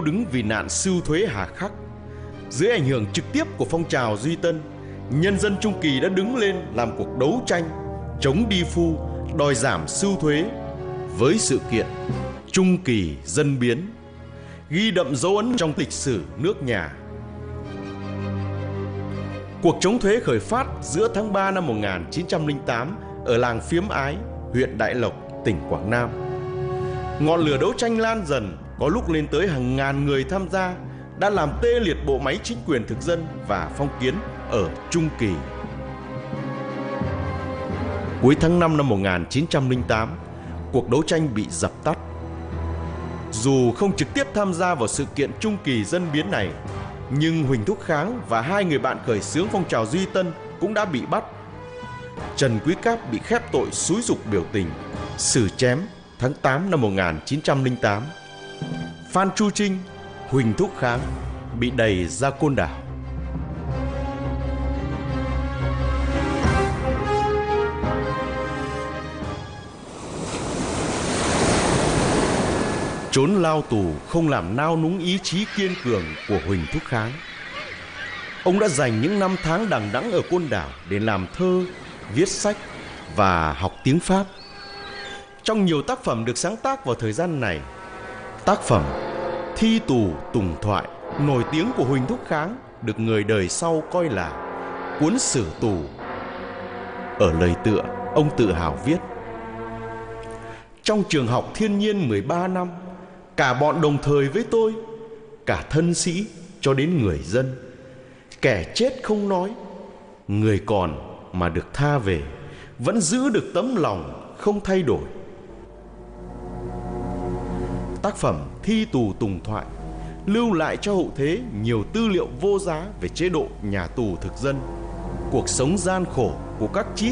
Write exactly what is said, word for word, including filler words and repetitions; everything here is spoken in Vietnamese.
điêu đứng vì nạn sưu thuế hà khắc. Dưới ảnh hưởng trực tiếp của phong trào Duy Tân, nhân dân Trung Kỳ đã đứng lên làm cuộc đấu tranh chống đi phu, đòi giảm sưu thuế với sự kiện Trung Kỳ dân biến, ghi đậm dấu ấn trong lịch sử nước nhà. Cuộc chống thuế khởi phát giữa tháng ba năm một nghìn chín trăm lẻ tám ở làng Phiếm Ái, huyện Đại Lộc, tỉnh Quảng Nam. Ngọn lửa đấu tranh lan dần, có lúc lên tới hàng ngàn người tham gia, đã làm tê liệt bộ máy chính quyền thực dân và phong kiến ở Trung Kỳ. Cuối tháng năm năm một nghìn chín trăm lẻ tám, cuộc đấu tranh bị dập tắt. Dù không trực tiếp tham gia vào sự kiện Trung Kỳ dân biến này, nhưng Huỳnh Thúc Kháng và hai người bạn khởi xướng phong trào Duy Tân cũng đã bị bắt. Trần Quý Cáp bị khép tội xúi giục biểu tình, xử chém tháng tám năm một nghìn chín trăm lẻ tám. Phan Chu Trinh, Huỳnh Thúc Kháng bị đày ra Côn Đảo. Trốn lao tù không làm nao núng ý chí kiên cường của Huỳnh Thúc Kháng. Ông đã dành những năm tháng đằng đẵng ở Côn Đảo để làm thơ, viết sách và học tiếng Pháp. Trong nhiều tác phẩm được sáng tác vào thời gian này, tác phẩm Thi Tù Tùng Thoại nổi tiếng của Huỳnh Thúc Kháng được người đời sau coi là cuốn sử tù. Ở lời tựa, ông tự hào viết: trong trường học thiên nhiên mười ba năm, cả bọn đồng thời với tôi, cả thân sĩ cho đến người dân. Kẻ chết không nói, người còn mà được tha về, vẫn giữ được tấm lòng không thay đổi. Tác phẩm Thi Tù Tùng Thoại lưu lại cho hậu thế nhiều tư liệu vô giá về chế độ nhà tù thực dân, cuộc sống gian khổ của các chí